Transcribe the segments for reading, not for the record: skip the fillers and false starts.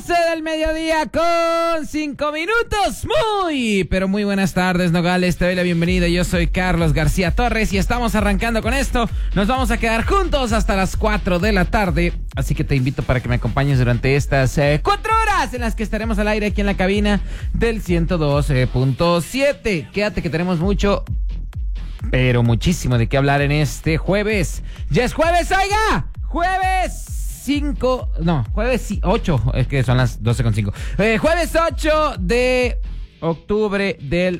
12 del mediodía con 5 minutos. Pero muy buenas tardes, Nogales. Te doy la bienvenida. Yo soy Carlos García Torres y estamos arrancando con esto. Nos vamos a quedar juntos hasta las 4 de la tarde. Así que te invito para que me acompañes durante estas 4 horas en las que estaremos al aire aquí en la cabina del 102.7. Quédate que tenemos mucho, pero muchísimo de qué hablar en este jueves. Ya es jueves, oiga. Jueves 8, es que son las 12:05. Jueves 8 de octubre del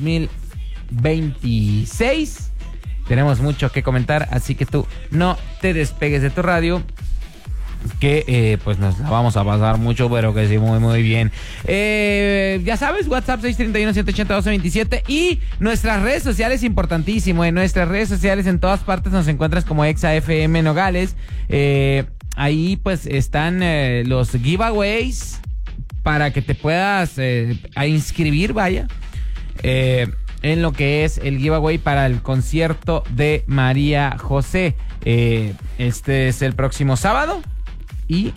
2026. Tenemos mucho que comentar, así que tú no te despegues de tu radio, que pues nos la vamos a pasar mucho, pero que sí, muy bien. Ya sabes, WhatsApp 631-180-1227 y nuestras redes sociales, importantísimo. En nuestras redes sociales en todas partes nos encuentras como ExaFM Nogales. Ahí pues están los giveaways para que te puedas a inscribir, vaya, en lo que es el giveaway para el concierto de María José. Este es el próximo sábado y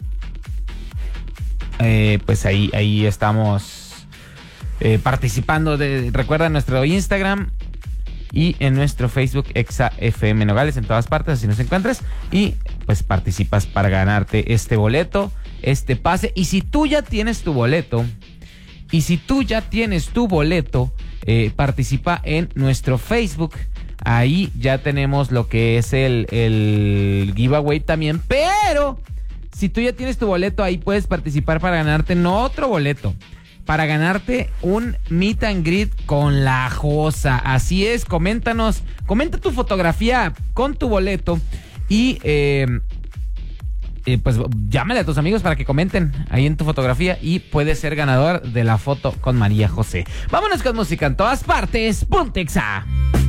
pues ahí estamos participando. Recuerda nuestro Instagram y en nuestro Facebook ExaFM Nogales, en todas partes, así nos encuentras, y pues participas para ganarte este boleto, este pase. Y si tú ya tienes tu boleto, participa en nuestro Facebook. Ahí ya tenemos lo que es el giveaway también, pero si tú ya tienes tu boleto, ahí puedes participar para ganarte no otro boleto, para ganarte un meet and greet con la Josa. Así es, comenta tu fotografía con tu boleto y pues llámale a tus amigos para que comenten ahí en tu fotografía y puedes ser ganador de la foto con María José. Vámonos con música en todas partes. Ponte Exa.